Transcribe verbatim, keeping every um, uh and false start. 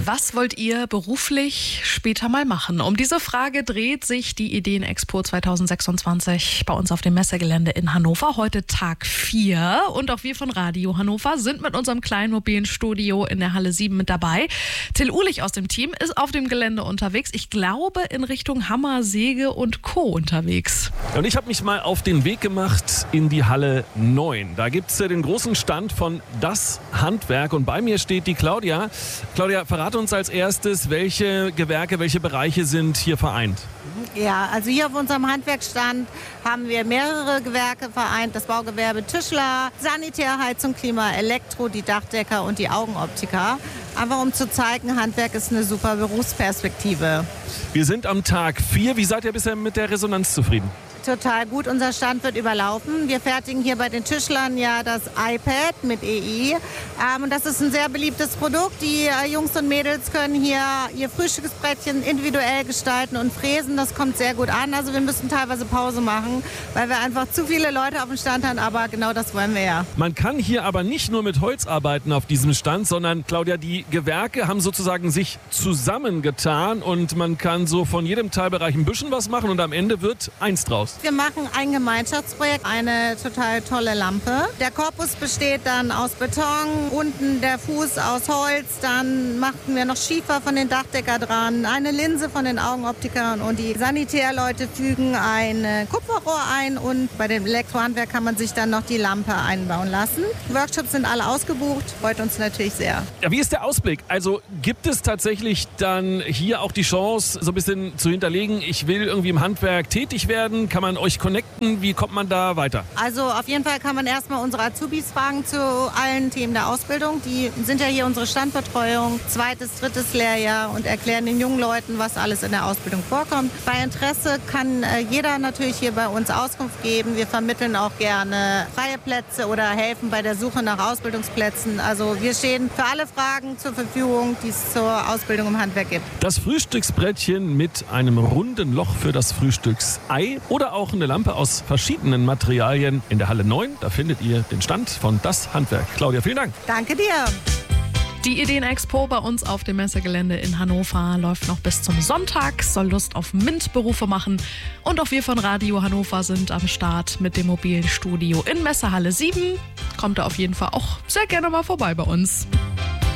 Was wollt ihr beruflich später mal machen? Um diese Frage dreht sich die Ideenexpo zwanzig sechsundzwanzig bei uns auf dem Messegelände in Hannover. Heute Tag vier und auch wir von Radio Hannover sind mit unserem kleinen mobilen Studio in der Halle sieben mit dabei. Till Uhlich aus dem Team ist auf dem Gelände unterwegs. Ich glaube in Richtung Hammer, Säge und Co. unterwegs. Und ich habe mich mal auf den Weg gemacht in die Halle neun. Da gibt es den großen Stand von Das Handwerk und bei mir steht die Claudia. Claudia, verrate uns als erstes, welche Gewerke, welche Bereiche sind hier vereint? Ja, also hier auf unserem Handwerksstand haben wir mehrere Gewerke vereint. Das Baugewerbe Tischler, Sanitär, Heizung, Klima, Elektro, die Dachdecker und die Augenoptiker. Einfach um zu zeigen, Handwerk ist eine super Berufsperspektive. Wir sind am Tag vier. Wie seid ihr bisher mit der Resonanz zufrieden? Total gut. Unser Stand wird überlaufen. Wir fertigen hier bei den Tischlern ja das iPad mit E I. Ähm, und das ist ein sehr beliebtes Produkt. Die äh, Jungs und Mädels können hier ihr Frühstücksbrettchen individuell gestalten und fräsen. Das kommt sehr gut an. Also wir müssen teilweise Pause machen, weil wir einfach zu viele Leute auf dem Stand haben. Aber genau das wollen wir ja. Man kann hier aber nicht nur mit Holz arbeiten auf diesem Stand, sondern, Claudia, die Gewerke haben sozusagen sich zusammengetan und man kann so von jedem Teilbereich ein bisschen was machen und am Ende wird eins draus. Wir machen ein Gemeinschaftsprojekt, eine total tolle Lampe. Der Korpus besteht dann aus Beton, unten der Fuß aus Holz. Dann machen wir noch Schiefer von den Dachdecker dran, eine Linse von den Augenoptikern und die Sanitärleute fügen ein Kupferrohr ein und bei dem Elektrohandwerk kann man sich dann noch die Lampe einbauen lassen. Die Workshops sind alle ausgebucht, freut uns natürlich sehr. Ja, wie ist der Ausblick? Also gibt es tatsächlich dann hier auch die Chance, so ein bisschen zu hinterlegen, ich will irgendwie im Handwerk tätig werden? Kann man euch connecten? Wie kommt man da weiter? Also auf jeden Fall kann man erstmal unsere Azubis fragen zu allen Themen der Ausbildung. Die sind ja hier unsere Standbetreuung, zweites, drittes Lehrjahr und erklären den jungen Leuten, was alles in der Ausbildung vorkommt. Bei Interesse kann äh, jeder natürlich hier bei uns Auskunft geben. Wir vermitteln auch gerne freie Plätze oder helfen bei der Suche nach Ausbildungsplätzen. Also wir stehen für alle Fragen zur Verfügung, die es zur Ausbildung im Handwerk gibt. Das Frühstücksbrettchen mit einem runden Loch für das Frühstücksei oder auch eine Lampe aus verschiedenen Materialien in der Halle neun. Da findet ihr den Stand von Das Handwerk. Claudia, vielen Dank. Danke dir. Die Ideenexpo bei uns auf dem Messegelände in Hannover läuft noch bis zum Sonntag, soll Lust auf MINT-Berufe machen. Und auch wir von Radio Hannover sind am Start mit dem mobilen Studio in Messehalle sieben. Kommt da auf jeden Fall auch sehr gerne mal vorbei bei uns.